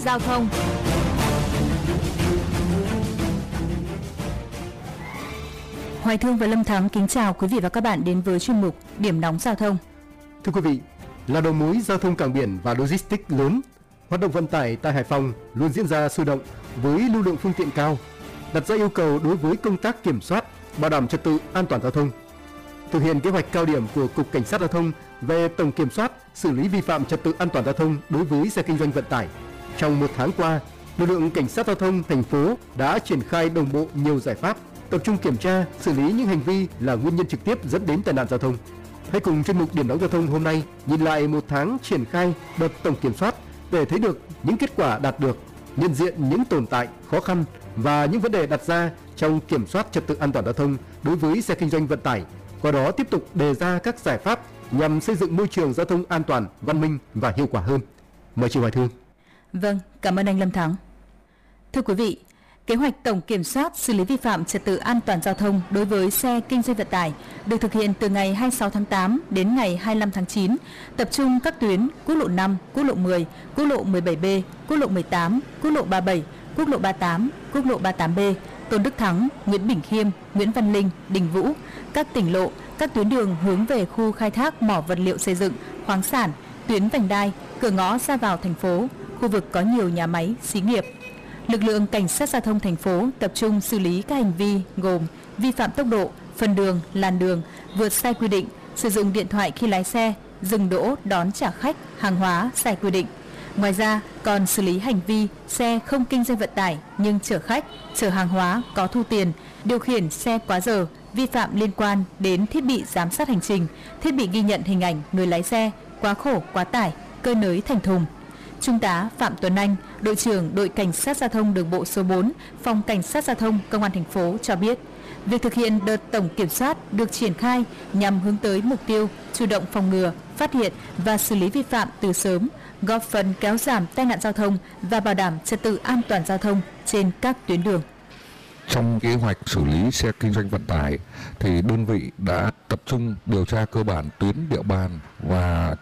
giao thông. Hoài Thương và Lâm Thắng kính chào quý vị và các bạn đến với chuyên mục Điểm nóng giao thông. Thưa quý vị, là đầu mối giao thông cảng biển và logistics lớn, hoạt động vận tải tại Hải Phòng luôn diễn ra sôi động với lưu lượng phương tiện cao, đặt ra yêu cầu đối với công tác kiểm soát, bảo đảm trật tự an toàn giao thông. Thực hiện kế hoạch cao điểm của Cục Cảnh sát Giao thông về tổng kiểm soát, xử lý vi phạm trật tự an toàn giao thông đối với xe kinh doanh vận tải. Trong một tháng qua, lực lượng Cảnh sát Giao thông thành phố đã triển khai đồng bộ nhiều giải pháp, tập trung kiểm tra, xử lý những hành vi là nguyên nhân trực tiếp dẫn đến tai nạn giao thông. Hãy cùng chuyên mục Điểm nóng giao thông hôm nay nhìn lại một tháng triển khai đợt tổng kiểm soát để thấy được những kết quả đạt được, nhận diện những tồn tại, khó khăn và những vấn đề đặt ra trong kiểm soát trật tự an toàn giao thông đối với xe kinh doanh vận tải. Qua đó tiếp tục đề ra các giải pháp nhằm xây dựng môi trường giao thông an toàn, văn minh và hiệu quả hơn. Mời chị Hoài Thương. Vâng, cảm ơn anh Lâm Thắng. Thưa quý vị, kế hoạch tổng kiểm soát xử lý vi phạm trật tự an toàn giao thông đối với xe kinh doanh vận tải được thực hiện từ ngày 26 tháng 8 đến ngày 25 tháng 9, tập trung các tuyến quốc lộ 5, quốc lộ 10, quốc lộ 17B, quốc lộ 18, quốc lộ 37, quốc lộ 38, quốc lộ 38B, Tôn Đức Thắng, Nguyễn Bỉnh Khiêm, Nguyễn Văn Linh, Đình Vũ, các tỉnh lộ, các tuyến đường hướng về khu khai thác mỏ vật liệu xây dựng, khoáng sản, tuyến vành đai, cửa ngõ ra vào thành phố, khu vực có nhiều nhà máy, xí nghiệp. Lực lượng Cảnh sát Giao thông thành phố tập trung xử lý các hành vi gồm vi phạm tốc độ, phần đường, làn đường, vượt sai quy định, sử dụng điện thoại khi lái xe, dừng đỗ đón trả khách, hàng hóa sai quy định. Ngoài ra, còn xử lý hành vi xe không kinh doanh vận tải nhưng chở khách, chở hàng hóa có thu tiền, điều khiển xe quá giờ, vi phạm liên quan đến thiết bị giám sát hành trình, thiết bị ghi nhận hình ảnh người lái xe, quá khổ, quá tải, cơi nới thành thùng. Trung tá Phạm Tuấn Anh, đội trưởng đội Cảnh sát Giao thông đường bộ số 4, Phòng Cảnh sát Giao thông Công an thành phố cho biết, việc thực hiện đợt tổng kiểm soát được triển khai nhằm hướng tới mục tiêu chủ động phòng ngừa, phát hiện và xử lý vi phạm từ sớm, góp phần kéo giảm tai nạn giao thông và bảo đảm trật tự an toàn giao thông trên các tuyến đường. Trong kế hoạch xử lý xe kinh doanh vận tải thì đơn vị đã tập trung điều tra cơ bản tuyến địa bàn và